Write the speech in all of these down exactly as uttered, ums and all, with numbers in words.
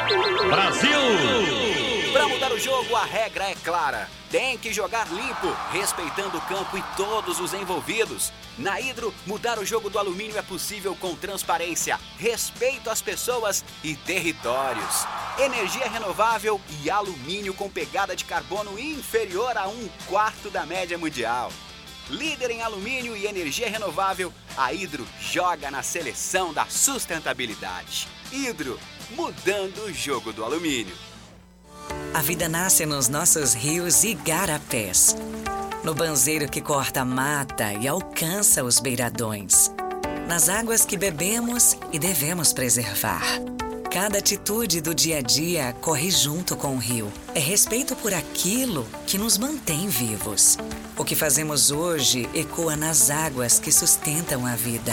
Brasil! Para mudar o jogo, a regra é clara. Tem que jogar limpo, respeitando o campo e todos os envolvidos. Na Hidro, mudar o jogo do alumínio é possível com transparência, respeito às pessoas e territórios. Energia renovável e alumínio com pegada de carbono inferior a um quarto da média mundial. Líder em alumínio e energia renovável, a Hidro joga na seleção da sustentabilidade. Hidro, mudando o jogo do alumínio. A vida nasce nos nossos rios e igarapés, no banzeiro que corta a mata e alcança os beiradões, nas águas que bebemos e devemos preservar. Cada atitude do dia a dia corre junto com o rio. É respeito por aquilo que nos mantém vivos. O que fazemos hoje ecoa nas águas que sustentam a vida.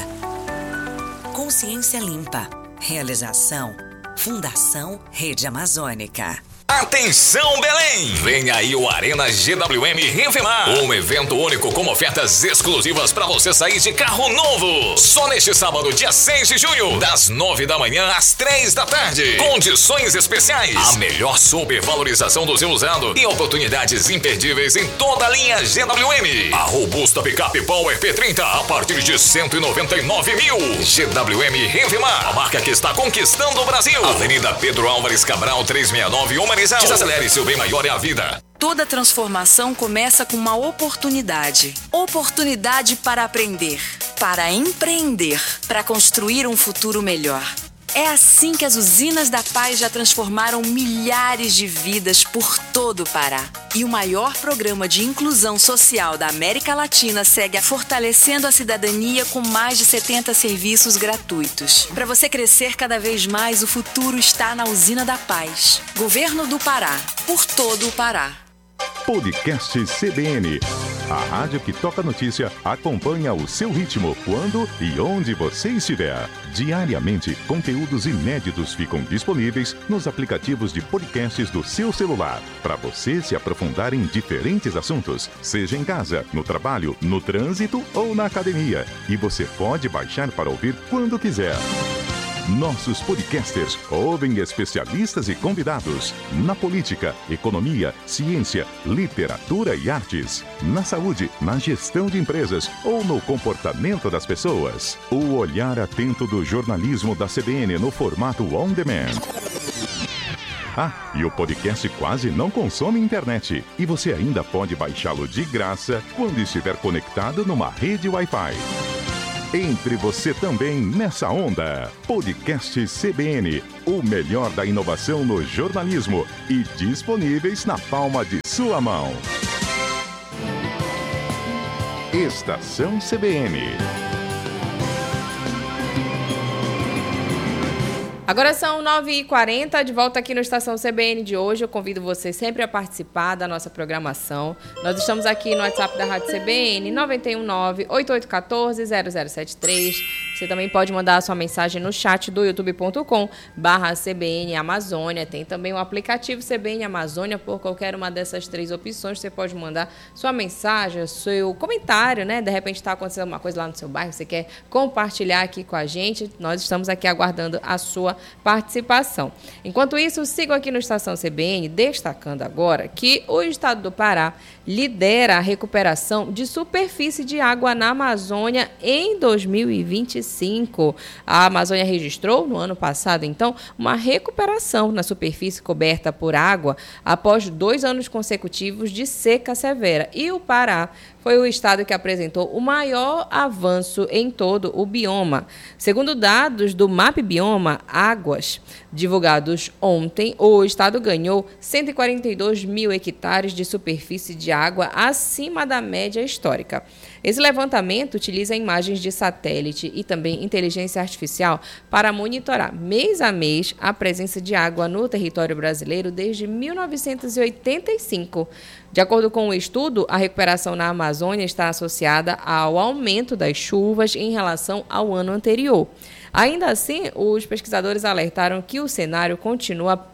Consciência limpa. Realização: Fundação Rede Amazônica. Atenção, Belém! Vem aí o Arena G W M Revemar, um evento único com ofertas exclusivas para você sair de carro novo. Só neste sábado, dia seis de junho, das nove da manhã às três da tarde. Condições especiais, a melhor supervalorização do seu usado e oportunidades imperdíveis em toda a linha G W M. A robusta picape Power P trinta a partir de cento e noventa e nove mil. G W M Revemar, a marca que está conquistando o Brasil. Avenida Pedro Álvares Cabral, trezentos e sessenta e nove, Humanismo. Desacelere, seu bem maior é a vida. Toda transformação começa com uma oportunidade. Oportunidade para aprender, para empreender, para construir um futuro melhor. É assim que as usinas da paz já transformaram milhares de vidas por todo o Pará. E o maior programa de inclusão social da América Latina segue fortalecendo a cidadania com mais de setenta serviços gratuitos. Para você crescer cada vez mais, o futuro está na Usina da Paz. Governo do Pará, por todo o Pará. Podcast C B N. A rádio que toca notícia acompanha o seu ritmo, quando e onde você estiver. Diariamente, conteúdos inéditos ficam disponíveis nos aplicativos de podcasts do seu celular, para você se aprofundar em diferentes assuntos, seja em casa, no trabalho, no trânsito ou na academia. E você pode baixar para ouvir quando quiser. Nossos podcasters ouvem especialistas e convidados na política, economia, ciência, literatura e artes, na saúde, na gestão de empresas ou no comportamento das pessoas. O olhar atento do jornalismo da C B N no formato on demand. Ah, e o podcast quase não consome internet. E você ainda pode baixá-lo de graça quando estiver conectado numa rede Wi-Fi. Entre você também nessa onda. Podcast C B N, o melhor da inovação no jornalismo e disponíveis na palma de sua mão. Estação C B N. Agora são nove e quarenta, de volta aqui no Estação C B N de hoje. Eu convido você sempre a participar da nossa programação. Nós estamos aqui no WhatsApp da Rádio C B N, nove um nove, oito oito um quatro, zero zero sete três. Você também pode mandar a sua mensagem no chat do youtube ponto com barra C B N Amazônia. Tem também o aplicativo C B N Amazônia. Por qualquer uma dessas três opções, você pode mandar sua mensagem, seu comentário, né? De repente está acontecendo uma coisa lá no seu bairro, você quer compartilhar aqui com a gente. Nós estamos aqui aguardando a sua participação. Enquanto isso, sigo aqui no Estação C B N, destacando agora que o estado do Pará lidera a recuperação de superfície de água na Amazônia em dois mil e vinte e cinco. A Amazônia registrou, no ano passado, então, uma recuperação na superfície coberta por água após dois anos consecutivos de seca severa. E o Pará foi o estado que apresentou o maior avanço em todo o bioma. Segundo dados do MapBioma Águas, divulgados ontem, o estado ganhou cento e quarenta e dois mil hectares de superfície de água acima da média histórica. Esse levantamento utiliza imagens de satélite e também inteligência artificial para monitorar mês a mês a presença de água no território brasileiro desde mil novecentos e oitenta e cinco. De acordo com o estudo, a recuperação na Amazônia está associada ao aumento das chuvas em relação ao ano anterior. Ainda assim, os pesquisadores alertaram que o cenário continua preocupante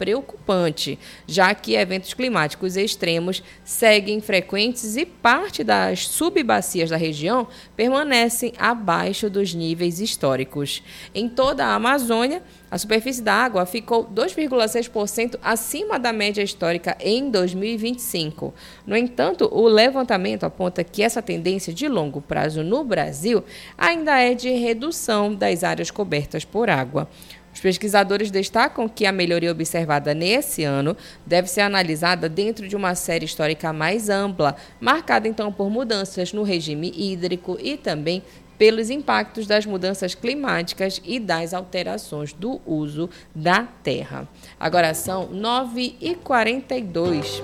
preocupante, já que eventos climáticos extremos seguem frequentes e parte das subbacias da região permanecem abaixo dos níveis históricos. Em toda a Amazônia, a superfície da água ficou dois vírgula seis por cento acima da média histórica em dois mil e vinte e cinco. No entanto, o levantamento aponta que essa tendência de longo prazo no Brasil ainda é de redução das áreas cobertas por água. Os pesquisadores destacam que a melhoria observada nesse ano deve ser analisada dentro de uma série histórica mais ampla, marcada então por mudanças no regime hídrico e também pelos impactos das mudanças climáticas e das alterações do uso da terra. Agora são nove e quarenta e dois.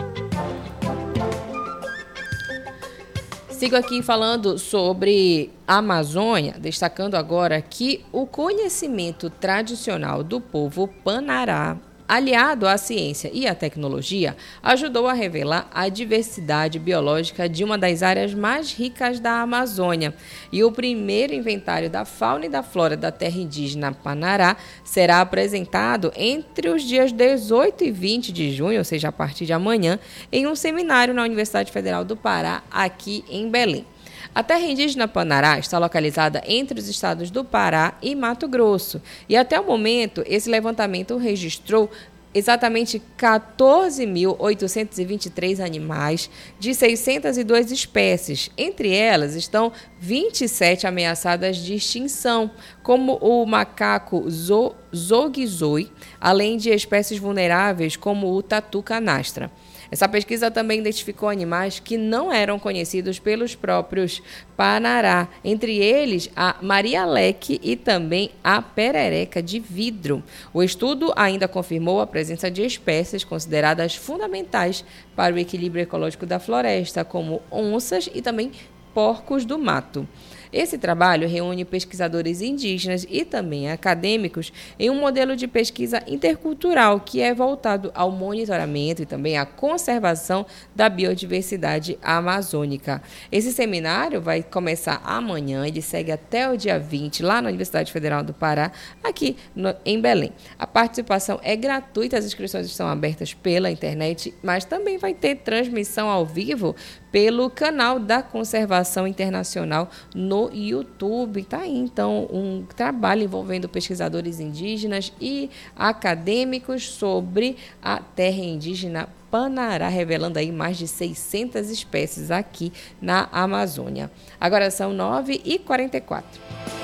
Sigo aqui falando sobre a Amazônia, destacando agora que o conhecimento tradicional do povo Panará, aliado à ciência e à tecnologia, ajudou a revelar a diversidade biológica de uma das áreas mais ricas da Amazônia. E o primeiro inventário da fauna e da flora da terra indígena Panará será apresentado entre os dias dezoito e vinte de junho, ou seja, a partir de amanhã, em um seminário na Universidade Federal do Pará, aqui em Belém. A terra indígena Panará está localizada entre os estados do Pará e Mato Grosso. E até o momento, esse levantamento registrou exatamente quatorze mil oitocentos e vinte e três animais de seiscentas e duas espécies. Entre elas estão vinte e sete ameaçadas de extinção, como o macaco zo- zoguizoi, além de espécies vulneráveis como o tatu canastra. Essa pesquisa também identificou animais que não eram conhecidos pelos próprios Panará, entre eles a Maria-Leque e também a perereca de vidro. O estudo ainda confirmou a presença de espécies consideradas fundamentais para o equilíbrio ecológico da floresta, como onças e também porcos do mato. Esse trabalho reúne pesquisadores indígenas e também acadêmicos em um modelo de pesquisa intercultural que é voltado ao monitoramento e também à conservação da biodiversidade amazônica. Esse seminário vai começar amanhã, ele segue até o dia vinte, lá na Universidade Federal do Pará, aqui no, em Belém. A participação é gratuita, as inscrições estão abertas pela internet, mas também vai ter transmissão ao vivo pelo canal da Conservação Internacional no YouTube. Tá aí, então, um trabalho envolvendo pesquisadores indígenas e acadêmicos sobre a terra indígena Panará, revelando aí mais de seiscentas espécies aqui na Amazônia. Agora são nove e quarenta e quatro.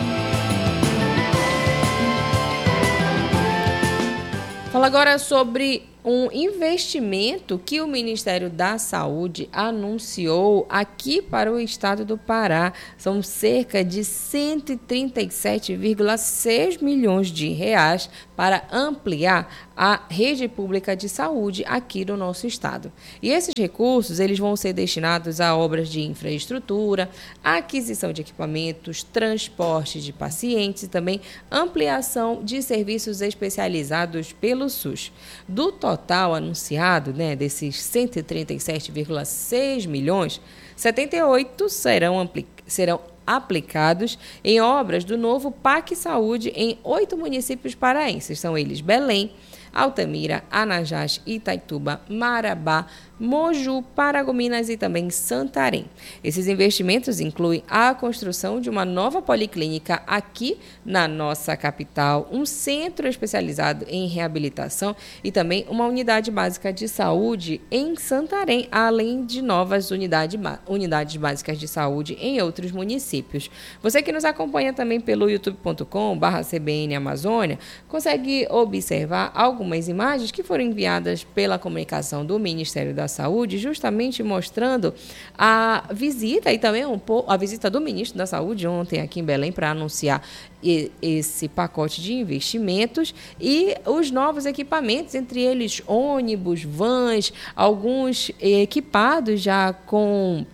Fala agora sobre um investimento que o Ministério da Saúde anunciou aqui para o estado do Pará. São cerca de cento e trinta e sete vírgula seis milhões de reais para ampliar a rede pública de saúde aqui no nosso estado. E esses recursos eles vão ser destinados a obras de infraestrutura, aquisição de equipamentos, transporte de pacientes e também ampliação de serviços especializados pelo SUS. Do total anunciado, né, desses cento e trinta e sete vírgula seis milhões, setenta e oito serão, apli- serão aplicados em obras do novo P A C Saúde em oito municípios paraenses. São eles Belém, Altamira, Anajás, Itaituba, Marabá, Moju, Paragominas e também Santarém. Esses investimentos incluem a construção de uma nova policlínica aqui na nossa capital, um centro especializado em reabilitação e também uma unidade básica de saúde em Santarém, além de novas unidade, unidades básicas de saúde em outros municípios. Você que nos acompanha também pelo youtube ponto com barra C B N Amazônia, consegue observar algumas imagens que foram enviadas pela comunicação do Ministério da Saúde, justamente mostrando a visita e também um pouco a visita do ministro da Saúde ontem aqui em Belém para anunciar esse pacote de investimentos e os novos equipamentos, entre eles ônibus, vans, alguns equipados já com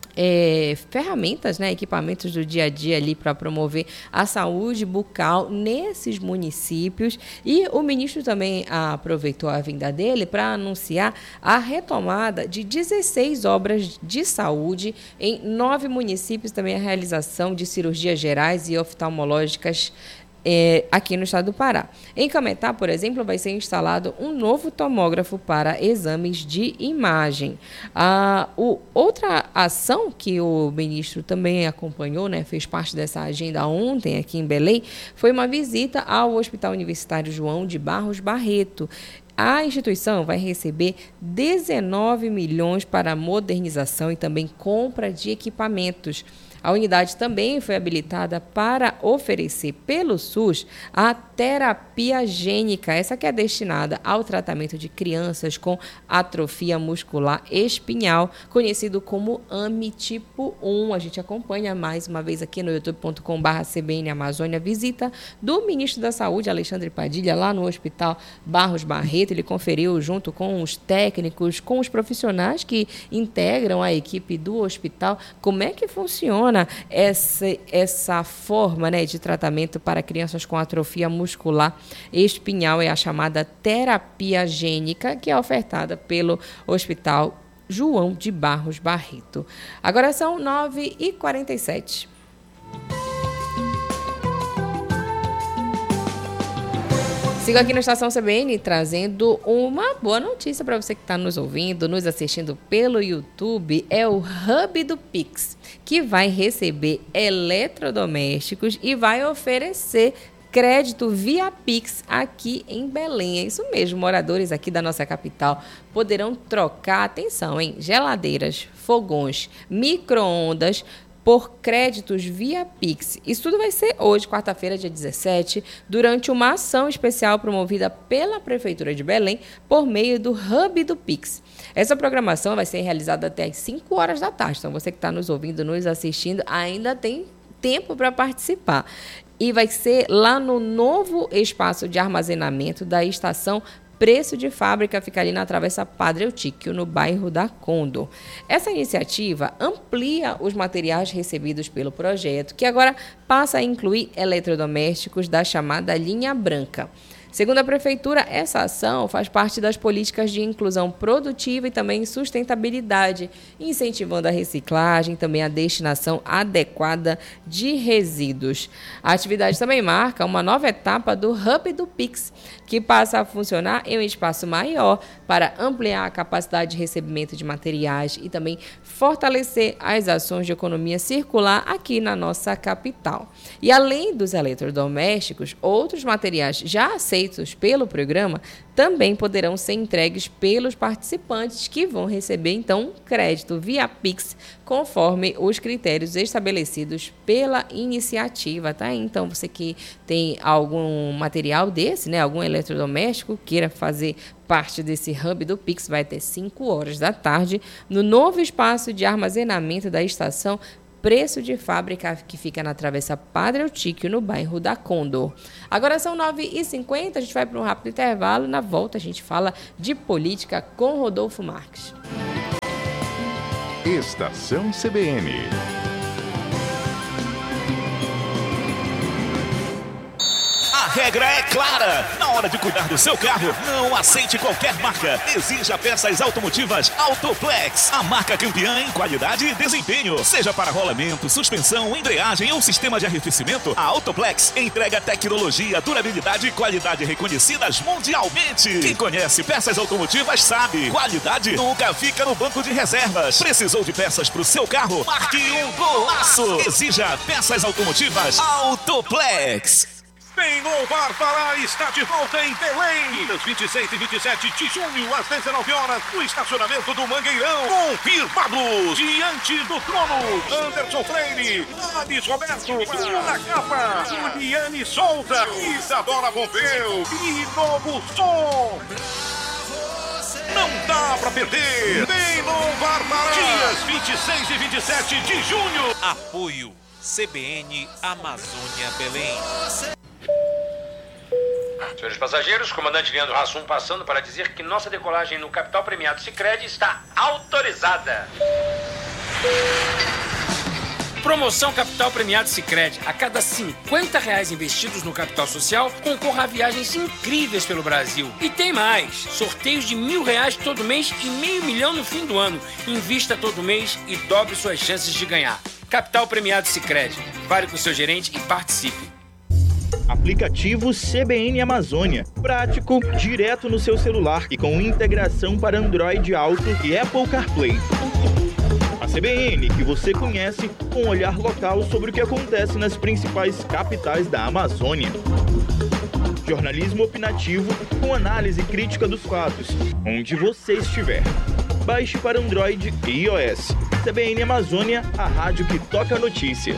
É, ferramentas, né, equipamentos do dia a dia ali para promover a saúde bucal nesses municípios. E o ministro também aproveitou a vinda dele para anunciar a retomada de dezesseis obras de saúde em nove municípios, também a realização de cirurgias gerais e oftalmológicas É, aqui no estado do Pará. Em Cametá, por exemplo, vai ser instalado um novo tomógrafo para exames de imagem. Ah, o, outra ação que o ministro também acompanhou, né, fez parte dessa agenda ontem aqui em Belém, foi uma visita ao Hospital Universitário João de Barros Barreto. A instituição vai receber dezenove milhões para modernização e também compra de equipamentos. A unidade também foi habilitada para oferecer pelo SUS a terapia gênica, essa que é destinada ao tratamento de crianças com atrofia muscular espinhal, conhecido como A M I tipo um. A gente acompanha mais uma vez aqui no youtube ponto com barra C B N Amazônia, visita do ministro da Saúde, Alexandre Padilha, lá no Hospital Barros Barreto. Ele conferiu junto com os técnicos, com os profissionais que integram a equipe do hospital, como é que funciona Essa, essa forma, né, de tratamento para crianças com atrofia muscular espinhal. É a chamada terapia gênica, que é ofertada pelo Hospital João de Barros Barreto. Agora são nove e quarenta e sete. Sigo aqui na Estação C B N trazendo uma boa notícia para você que está nos ouvindo, nos assistindo pelo YouTube. É o Hub do Pix, que vai receber eletrodomésticos e vai oferecer crédito via Pix aqui em Belém. É isso mesmo, moradores aqui da nossa capital poderão trocar, atenção, hein, geladeiras, fogões, micro-ondas por créditos via Pix. Isso tudo vai ser hoje, quarta-feira, dia dezessete, durante uma ação especial promovida pela Prefeitura de Belém por meio do Hub do Pix. Essa programação vai ser realizada até às cinco horas da tarde. Então, você que está nos ouvindo, nos assistindo, ainda tem tempo para participar. E vai ser lá no novo espaço de armazenamento da estação Preço de Fábrica, fica ali na Travessa Padre Eutíquio, no bairro da Condor. Essa iniciativa amplia os materiais recebidos pelo projeto, que agora passa a incluir eletrodomésticos da chamada linha branca. Segundo a Prefeitura, essa ação faz parte das políticas de inclusão produtiva e também sustentabilidade, incentivando a reciclagem e também a destinação adequada de resíduos. A atividade também marca uma nova etapa do Hub do Pix, que passa a funcionar em um espaço maior para ampliar a capacidade de recebimento de materiais e também fortalecer as ações de economia circular aqui na nossa capital. E além dos eletrodomésticos, outros materiais já aceitos pelo programa também poderão ser entregues pelos participantes, que vão receber, então, crédito via Pix, conforme os critérios estabelecidos pela iniciativa, tá? Então, você que tem algum material desse, né, algum eletrodoméstico, queira fazer parte desse Hub do Pix, vai ter cinco horas da tarde no novo espaço de armazenamento da estação Preço de Fábrica, que fica na Travessa Padre Eutíquio, no bairro da Condor. Agora são nove e cinquenta, a gente vai para um rápido intervalo. Na volta a gente fala de política com Rodolfo Marques. Estação C B N. A regra é clara. Na hora de cuidar do seu carro, não aceite qualquer marca. Exija peças automotivas Autoplex. A marca campeã em qualidade e desempenho. Seja para rolamento, suspensão, embreagem ou sistema de arrefecimento, a Autoplex entrega tecnologia, durabilidade e qualidade reconhecidas mundialmente. Quem conhece peças automotivas sabe. Qualidade nunca fica no banco de reservas. Precisou de peças para o seu carro? Marque um golaço. Exija peças automotivas Autoplex. Vem louvar Pará, está de volta em Belém. Dias vinte e seis e vinte e sete de junho, às dezenove horas, no estacionamento do Mangueirão. Confirmados, diante do trono, Anderson Freire, Anis Roberto, Bruna Capa, Juliane Souza, Isadora Pompeu e Novo Som. Não dá pra perder. Vem louvar Pará. Dias vinte e seis e vinte e sete de junho. Apoio C B N Amazônia Belém. Senhores passageiros, comandante Leandro Hassum passando para dizer que nossa decolagem no Capital Premiado Sicredi está autorizada. Promoção Capital Premiado Sicredi. A cada cinquenta reais investidos no capital social, concorra a viagens incríveis pelo Brasil. E tem mais. Sorteios de mil reais todo mês e meio milhão no fim do ano. Invista todo mês e dobre suas chances de ganhar. Capital Premiado Sicredi. Fale com seu gerente e participe. Aplicativo C B N Amazônia. Prático, direto no seu celular e com integração para Android Auto e Apple CarPlay. A C B N que você conhece, com um olhar local sobre o que acontece nas principais capitais da Amazônia. Jornalismo opinativo com análise crítica dos fatos, onde você estiver. Baixe para Android e iOS. C B N Amazônia, a rádio que toca a notícia.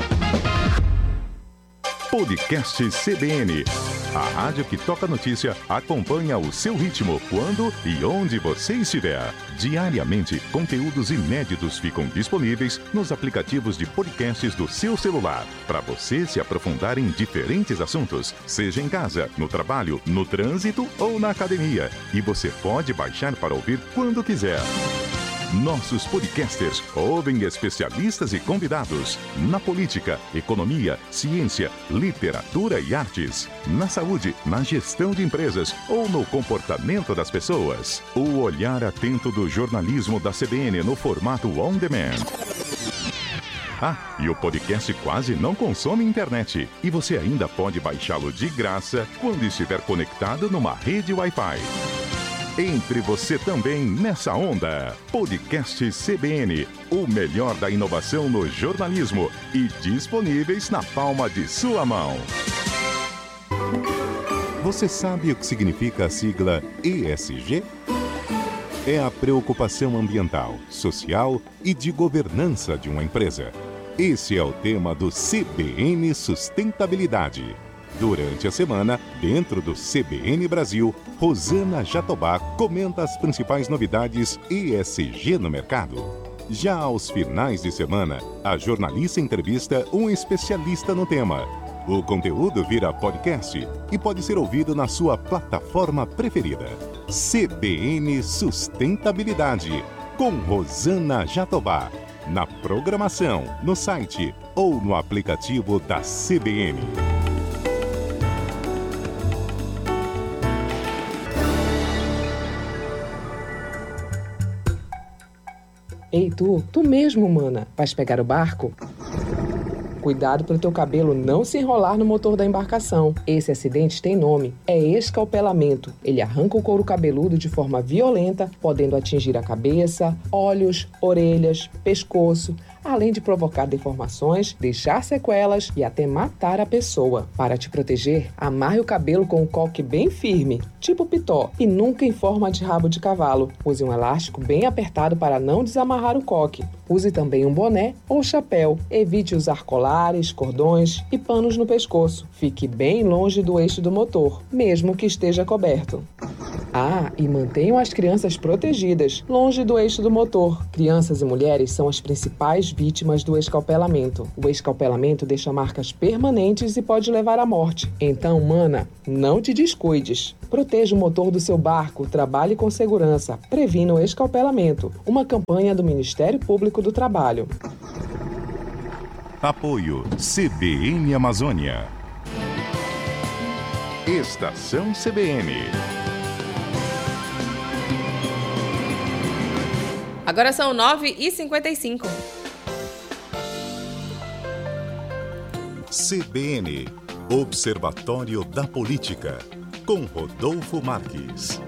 Podcast C B N. A rádio que toca notícia acompanha o seu ritmo quando e onde você estiver. Diariamente, conteúdos inéditos ficam disponíveis nos aplicativos de podcasts do seu celular, para você se aprofundar em diferentes assuntos, seja em casa, no trabalho, no trânsito ou na academia. E você pode baixar para ouvir quando quiser. Nossos podcasters ouvem especialistas e convidados na política, economia, ciência, literatura e artes, na saúde, na gestão de empresas ou no comportamento das pessoas. O olhar atento do jornalismo da C B N no formato on demand. Ah, e o podcast quase não consome internet. E você ainda pode baixá-lo de graça quando estiver conectado numa rede Wi-Fi. Entre você também nessa onda. Podcast C B N, o melhor da inovação no jornalismo e disponíveis na palma de sua mão. Você sabe o que significa a sigla E S G? É a preocupação ambiental, social e de governança de uma empresa. Esse é o tema do C B N Sustentabilidade. Durante a semana, dentro do C B N Brasil, Rosana Jatobá comenta as principais novidades E S G no mercado. Já aos finais de semana, a jornalista entrevista um especialista no tema. O conteúdo vira podcast e pode ser ouvido na sua plataforma preferida. C B N Sustentabilidade, com Rosana Jatobá. Na programação, no site ou no aplicativo da C B N. Ei, tu, tu mesmo, mana, vais pegar o barco? Cuidado para o teu cabelo não se enrolar no motor da embarcação. Esse acidente tem nome, é escalpelamento. Ele arranca o couro cabeludo de forma violenta, podendo atingir a cabeça, olhos, orelhas, pescoço, além de provocar deformações, deixar sequelas e até matar a pessoa. Para te proteger, amarre o cabelo com um coque bem firme, tipo pitó, e nunca em forma de rabo de cavalo. Use um elástico bem apertado para não desamarrar o coque. Use também um boné ou chapéu. Evite usar colares, cordões e panos no pescoço. Fique bem longe do eixo do motor, mesmo que esteja coberto. Ah, e mantenham as crianças protegidas, longe do eixo do motor. Crianças e mulheres são as principais vítimas do escalpelamento. O escalpelamento deixa marcas permanentes e pode levar à morte. Então, mana, não te descuides. Proteja o motor do seu barco, trabalhe com segurança, previna o escalpelamento. Uma campanha do Ministério Público do Trabalho. Apoio C B N Amazônia. Estação C B N. Agora são nove e cinquenta e cinco. C B N, Observatório da Política, com Rodolfo Marques.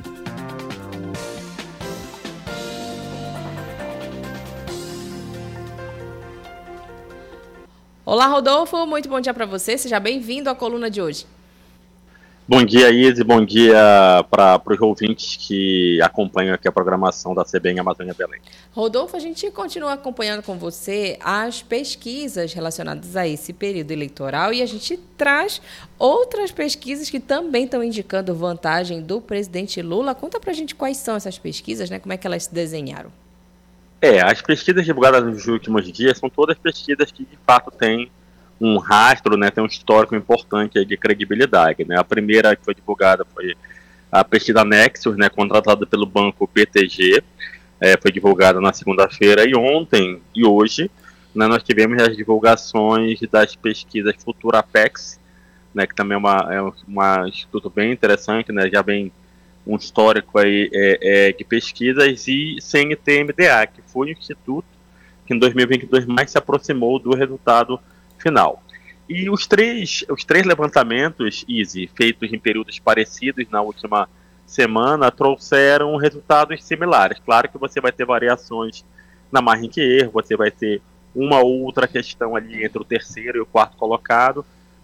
Olá, Rodolfo, muito bom dia para você. Seja bem-vindo à coluna de hoje. Bom dia, Izzy. Bom dia para os ouvintes que acompanham aqui a programação da C B N Amazônia Belém. Rodolfo, a gente continua acompanhando com você as pesquisas relacionadas a esse período eleitoral e a gente traz outras pesquisas que também estão indicando vantagem do presidente Lula. Conta para a gente quais são essas pesquisas, né? Como é que elas se desenharam? É, as pesquisas divulgadas nos últimos dias são todas pesquisas que, de fato, têm um rastro, né, tem um histórico importante aí de credibilidade, né? A primeira que foi divulgada foi a pesquisa Nexus, né, contratada pelo banco B T G, é, foi divulgada na segunda-feira, e ontem e hoje, né, nós tivemos as divulgações das pesquisas Futurapex, né, que também é uma, é uma instituto bem interessante, né, já vem um histórico aí, é, é, de pesquisas, e C N T M D A, que foi o instituto que em dois mil e vinte e dois mais se aproximou do resultado final. E os três, os três levantamentos, Easy, feitos em períodos parecidos na última semana, trouxeram resultados similares. Claro que você vai ter variações na margem de erro, você vai ter uma ou outra questão ali entre o terceiro e o quarto colocado,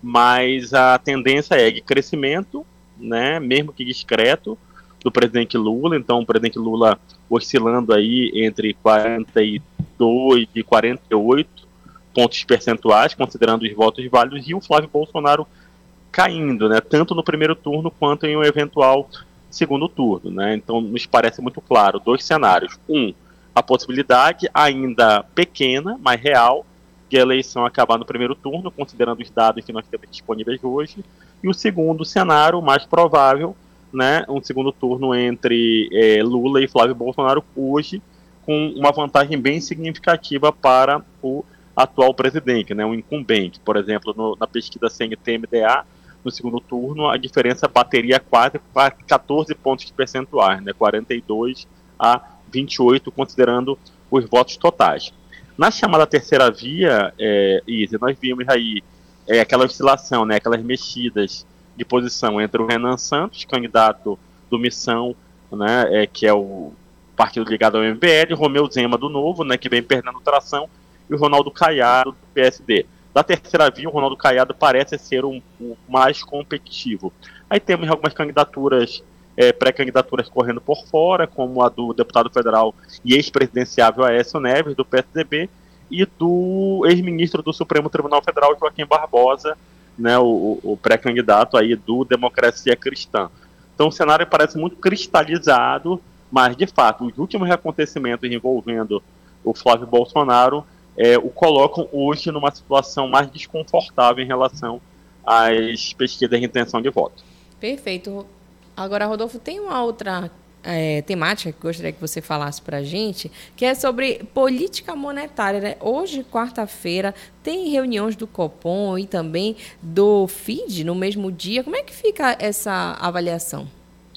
mas a tendência é de crescimento, né, mesmo que discreto, do presidente Lula. Então o presidente Lula oscilando aí entre quarenta e dois e quarenta e oito pontos percentuais, considerando os votos válidos, e o Flávio Bolsonaro caindo, né, tanto no primeiro turno quanto em um eventual segundo turno, né? Então nos parece muito claro dois cenários: um, a possibilidade ainda pequena, mas real, de a eleição acabar no primeiro turno, considerando os dados que nós temos disponíveis hoje, e o segundo cenário, mais provável, né, um segundo turno entre é, Lula e Flávio Bolsonaro hoje, com uma vantagem bem significativa para o atual presidente, né, o incumbente. Por exemplo, no, na pesquisa C N T M D A, no segundo turno, a diferença bateria quase quatorze pontos percentuais, né, quarenta e dois a vinte e oito, considerando os votos totais. Na chamada terceira via, é, Isa, nós vimos aí é, aquela oscilação, né, aquelas mexidas de posição entre o Renan Santos, candidato do Missão, né, é, que é o partido ligado ao M B L, Romeu Zema do Novo, né, que vem perdendo tração, e o Ronaldo Caiado do P S D. Da terceira via, o Ronaldo Caiado parece ser um, um mais competitivo. Aí temos algumas candidaturas, é, pré-candidaturas correndo por fora, como a do deputado federal e ex-presidenciável Aécio Neves, do P S D B, e do ex-ministro do Supremo Tribunal Federal, Joaquim Barbosa, né, o, o pré-candidato aí do Democracia Cristã. Então o cenário parece muito cristalizado, mas de fato os últimos acontecimentos envolvendo o Flávio Bolsonaro é, o colocam hoje numa situação mais desconfortável em relação às pesquisas de intenção de voto. Perfeito. Agora, Rodolfo, tem uma outra é, temática que gostaria que você falasse para a gente, que é sobre política monetária, né? Hoje, quarta-feira, tem reuniões do Copom e também do F I D no mesmo dia. Como é que fica essa avaliação?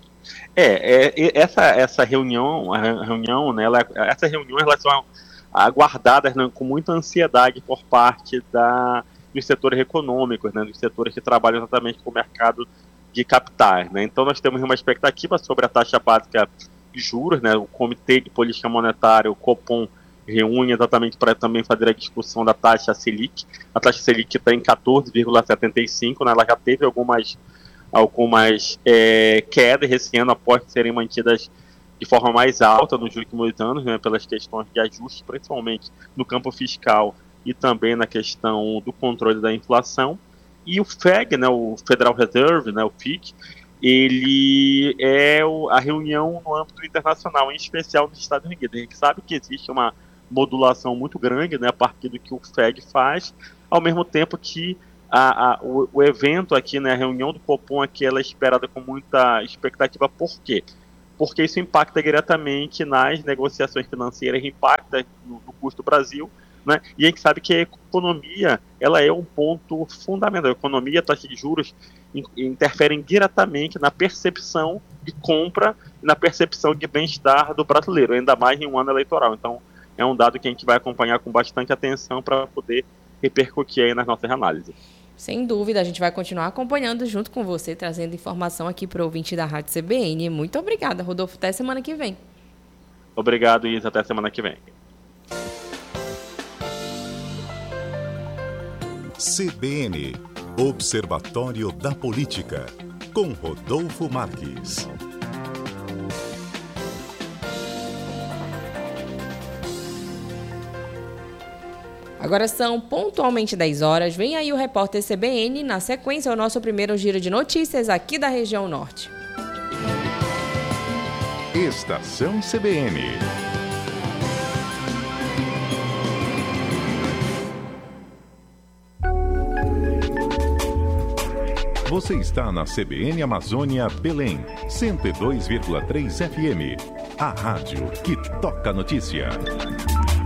É, é essa, essa reunião, a reunião, né, ela, essas reuniões elas são aguardadas, né, com muita ansiedade por parte da, dos setores econômicos, né, dos setores que trabalham exatamente com o mercado de capitais, né? Então nós temos uma expectativa sobre a taxa básica de juros, né? O Comitê de Política Monetária, o Copom, reúne exatamente para também fazer a discussão da taxa Selic. A taxa Selic está em quatorze vírgula setenta e cinco, né? Ela já teve algumas, algumas é, quedas esse ano após serem mantidas de forma mais alta nos últimos anos, né? Pelas questões de ajuste, principalmente no campo fiscal e também na questão do controle da inflação. E o F E G, né, o Federal Reserve, né, o F I C, ele é o, a reunião no âmbito internacional, em especial nos Estados Unidos. A gente sabe que existe uma modulação muito grande, né, a partir do que o F E G faz, ao mesmo tempo que a, a, o, o evento aqui, né, a reunião do Copom aqui, ela é esperada com muita expectativa. Por quê? Porque isso impacta diretamente nas negociações financeiras, impacta no, no custo do Brasil, né? E a gente sabe que a economia ela é um ponto fundamental. A economia e a taxa de juros in, interferem diretamente na percepção de compra e na percepção de bem-estar do brasileiro, ainda mais em um ano eleitoral. Então, é um dado que a gente vai acompanhar com bastante atenção para poder repercutir aí nas nossas análises. Sem dúvida, a gente vai continuar acompanhando junto com você, trazendo informação aqui para o ouvinte da Rádio C B N. Muito obrigada, Rodolfo. Até semana que vem. Obrigado, Isa. Até semana que vem. C B N, Observatório da Política, com Rodolfo Marques. Agora são pontualmente dez horas. Vem aí o repórter C B N. Na sequência, o nosso primeiro giro de notícias aqui da região norte. Estação C B N. Você está na C B N Amazônia Belém, cento e dois vírgula três F M. A rádio que toca notícia.